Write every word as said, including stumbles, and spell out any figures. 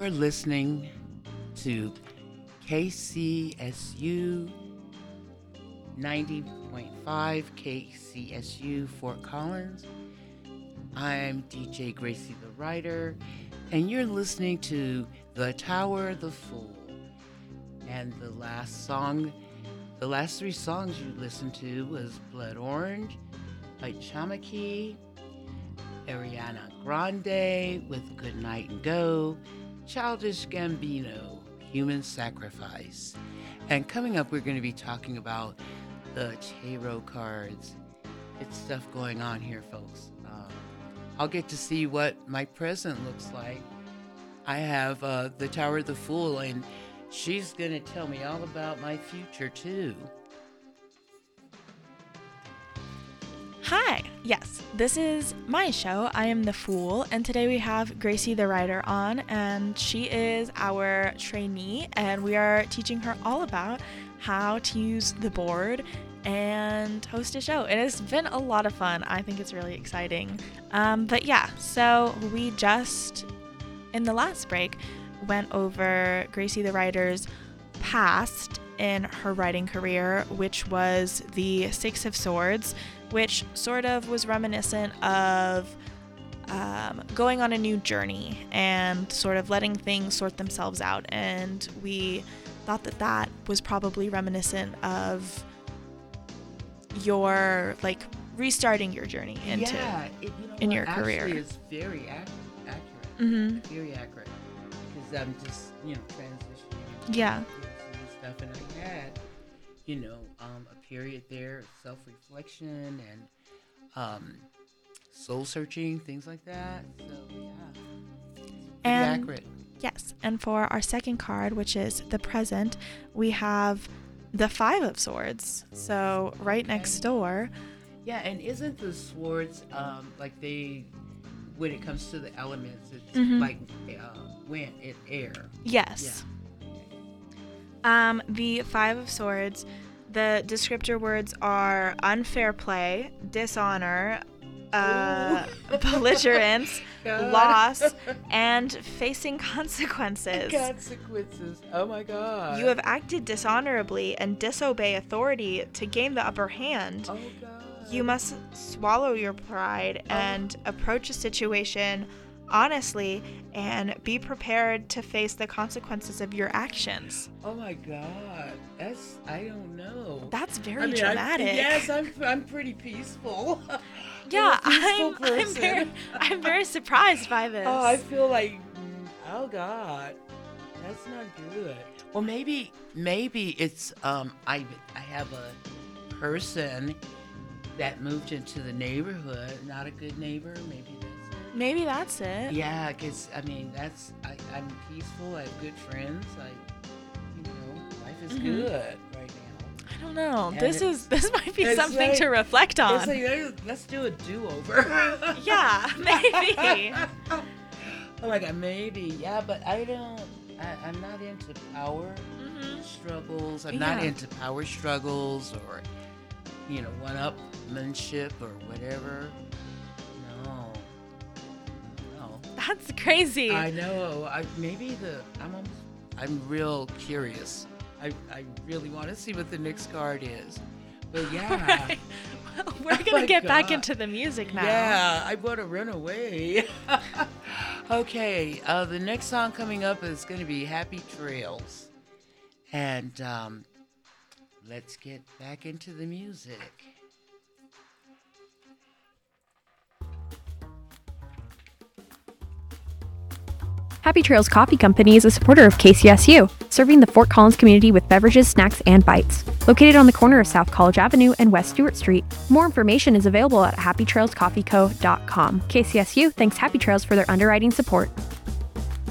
You're listening to K C S U ninety point five, K C S U Fort Collins. I'm D J Gracie the Writer, and you're listening to The Tower, the Fool. And the last song, the last three songs you listened to was Blood Orange by Chamaki, Ariana Grande with Good Night and Go, Childish Gambino, Human Sacrifice. And coming up, we're going to be talking about the tarot cards. It's stuff going on here, folks. Um, I'll get to see what my present looks like. I have uh, the Tower of the Fool, and she's going to tell me all about my future, too. Hi, yes, this is my show. I am the Fool, and today we have Gracie the Writer on, and she is our trainee, and we are teaching her all about how to use the board and host a show. It has been a lot of fun. I think it's really exciting. Um, but yeah, so we just, in the last break, went over Gracie the Writer's past in her writing career, which was the Six of Swords, which sort of was reminiscent of um, going on a new journey and sort of letting things sort themselves out. And we thought that that was probably reminiscent of your, like, restarting your journey into yeah, it, you know in what? your career. Actually, it's very ac- accurate. Mm-hmm. Very accurate. Because I'm just, you know, transitioning. Yeah. And stuff, and I had, you know, um, a period there of self-reflection and um, soul-searching, things like that. So, yeah. It's And accurate. yes, and for our second card, which is the present, we have the Five of Swords. So right next door. Yeah, and isn't the swords, um, like they, when it comes to the elements, it's Mhm. like uh, wind and air. Yes. Um, the Five of Swords, the descriptor words are unfair play, dishonor, uh, belligerence, God. loss, and facing consequences. Consequences. Oh my God. You have acted dishonorably and disobey authority to gain the upper hand. Oh God. You must swallow your pride and approach a situation honestly and be prepared to face the consequences of your actions. Oh my God. That's, I don't know. That's very I mean, dramatic. I, yes, I'm, I'm pretty peaceful. Yeah, I'm a peaceful I'm, I'm, person. very, I'm very surprised by this. Oh, I feel like, mm, oh God, that's not good. Well, maybe, maybe it's, um, I, I have a person that moved into the neighborhood, not a good neighbor. Maybe that's it. Maybe that's it. Yeah, because, I mean, that's, I, I'm peaceful. I have good friends. I, you know, life is Mhm. good right now. I don't know. And This it's- is this might be it's something like- to reflect on. It's like, hey, let's do a do-over. Yeah, maybe. Oh my God, maybe. Yeah, but I don't, I, I'm not into power Mhm. struggles. I'm not Yeah. into power struggles or, you know, one-upmanship or whatever. No. No. That's crazy. I know. I maybe the I'm almost, I'm real curious. I, I really want to see what the next card is. But yeah. Right. Well, we're Oh gonna my get back God. into the music now. Yeah, I want to run away. Okay, uh, the next song coming up is going to be Happy Trails. And um, let's get back into the music. Happy Trails Coffee Company is a supporter of K C S U, serving the Fort Collins community with beverages, snacks, and bites. Located on the corner of South College Avenue and West Stewart Street, more information is available at happy trails coffee co dot com. K C S U thanks Happy Trails for their underwriting support.